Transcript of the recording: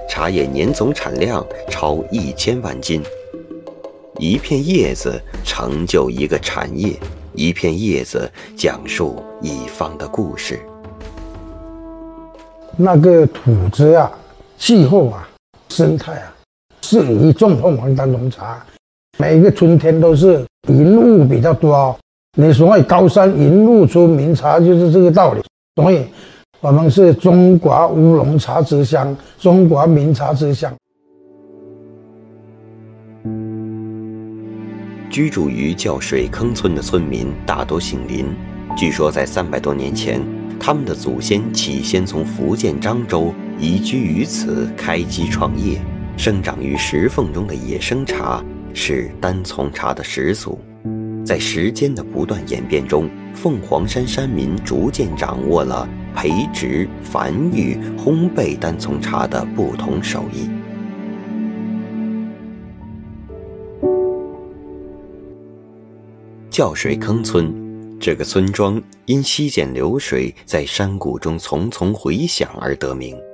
茶叶年总产量超1000万斤。一片叶子成就一个产业，一片叶子讲述一方的故事。 那个土质啊、气候啊、生态啊，适宜种凤凰单丛茶。每一个春天都是云雾比较多哦，你所谓高山云雾出名茶就是这个道理。所以我们是中国乌龙茶之乡，中国名茶之乡。 居住于叫水坑村的村民大多姓林，据说在300多年前，他们的祖先起先从福建漳州移居于此，开基创业。生长于石缝中的野生茶是单丛茶的始祖。在时间的不断演变中，凤凰山山民逐渐掌握了培植、繁育、烘焙单丛茶的不同手艺。叫水坑村这个村庄因溪涧流水在山谷中淙淙回响而得名。